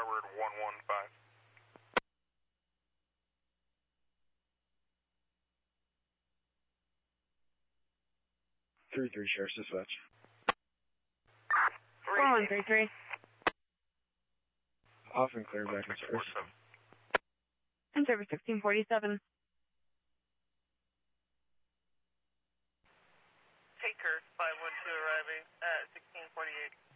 Skyward 115. 3-3, Sheriff's Dispatch. 4133. Off and clear back in service. In service 1647. Taker 512 arriving at 1648.